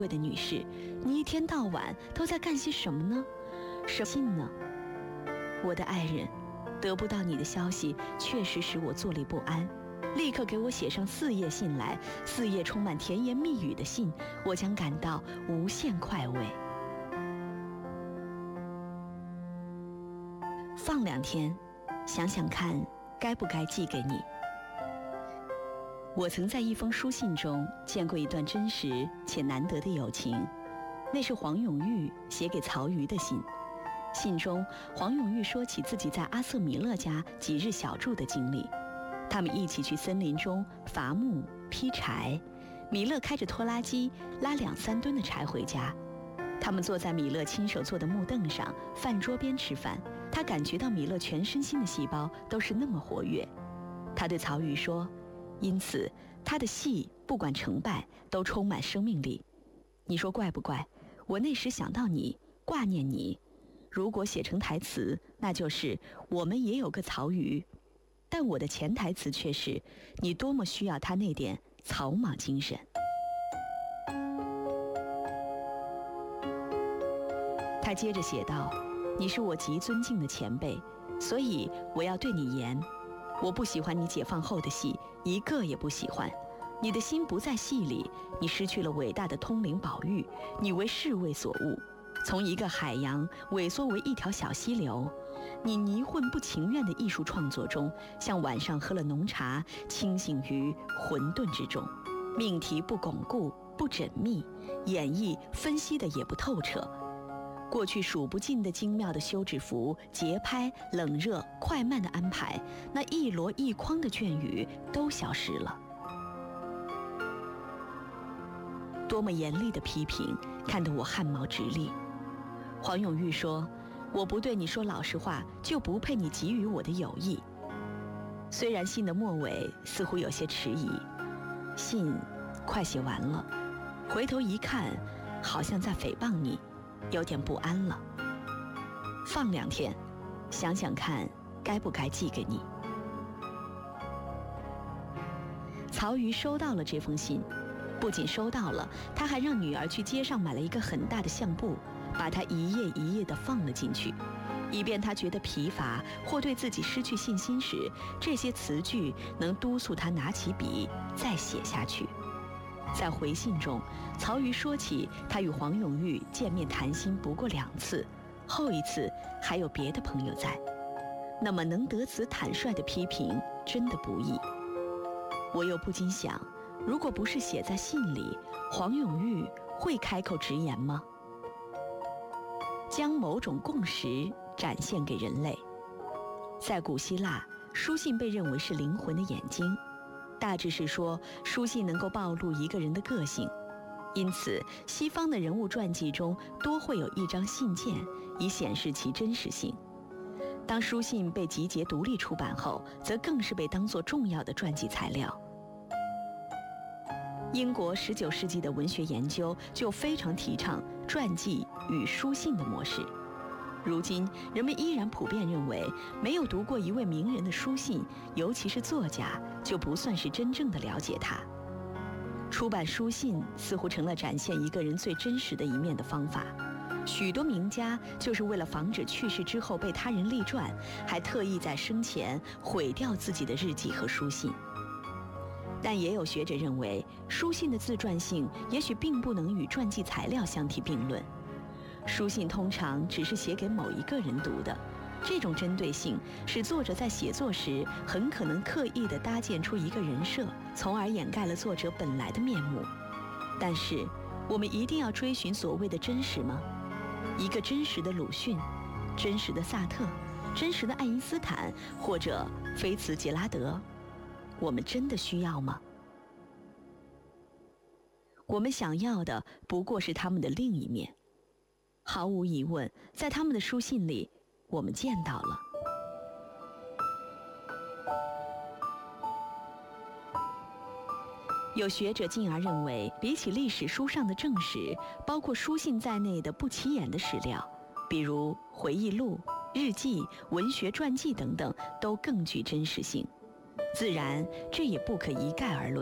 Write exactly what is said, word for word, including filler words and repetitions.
位的女士，你一天到晚都在干些什么呢？什么信呢？我的爱人，得不到你的消息，确实使我坐立不安。立刻给我写上四页信来，四页充满甜言蜜语的信，我将感到无限快慰。放两天，想想看，该不该寄给你？我曾在一封书信中见过一段真实且难得的友情，那是黄永玉写给曹禺的信。信中，黄永玉说起自己在阿瑟米勒家几日小住的经历。他们一起去森林中伐木劈柴，米勒开着拖拉机拉两三吨的柴回家。他们坐在米勒亲手做的木凳上，饭桌边吃饭。他感觉到米勒全身心的细胞都是那么活跃。他对曹禺说，因此他的戏不管成败都充满生命力。你说怪不怪？我那时想到你，挂念你。如果写成台词，那就是我们也有个曹禺，但我的潜台词却是你多么需要他那点草莽精神。他接着写道，你是我极尊敬的前辈，所以我要对你严。我不喜欢你解放后的戏，一个也不喜欢。你的心不在戏里，你失去了伟大的通灵宝玉，你为世味所误，从一个海洋萎缩为一条小溪流。你泥混不情愿的艺术创作中，像晚上喝了浓茶，清醒于混沌之中。命题不巩固不缜密，演绎分析的也不透彻。过去数不尽的精妙的休止符、节拍、冷热、快慢的安排，那一箩一筐的隽语都消失了。多么严厉的批评，看得我汗毛直立。黄永玉说，我不对你说老实话，就不配你给予我的友谊。虽然信的末尾似乎有些迟疑，信快写完了，回头一看，好像在诽谤你，有点不安了。放两天，想想看，该不该寄给你？曹禺收到了这封信，不仅收到了，他还让女儿去街上买了一个很大的相簿，把它一页一页地放了进去，以便他觉得疲乏或对自己失去信心时，这些词句能督促他拿起笔再写下去。在回信中，曹禺说起他与黄永玉见面谈心不过两次，后一次还有别的朋友在。那么能得此坦率的批评，真的不易。我又不禁想，如果不是写在信里，黄永玉会开口直言吗？将某种共识展现给人类。在古希腊，书信被认为是灵魂的眼睛，大致是说书信能够暴露一个人的个性，因此西方的人物传记中多会有一张信件，以显示其真实性。当书信被集结独立出版后，则更是被当作重要的传记材料。英国十九世纪的文学研究就非常提倡传记与书信的模式。如今人们依然普遍认为，没有读过一位名人的书信，尤其是作家，就不算是真正的了解他。出版书信似乎成了展现一个人最真实的一面的方法。许多名家就是为了防止去世之后被他人立传，还特意在生前毁掉自己的日记和书信。但也有学者认为，书信的自传性也许并不能与传记材料相提并论。书信通常只是写给某一个人读的，这种针对性使作者在写作时很可能刻意地搭建出一个人设，从而掩盖了作者本来的面目。但是，我们一定要追寻所谓的真实吗？一个真实的鲁迅，真实的萨特，真实的爱因斯坦，或者菲茨杰拉德，我们真的需要吗？我们想要的不过是他们的另一面。毫无疑问，在他们的书信里，我们见到了。有学者进而认为，比起历史书上的正史，包括书信在内的不起眼的史料，比如回忆录、日记、文学传记等等，都更具真实性。自然，这也不可一概而论。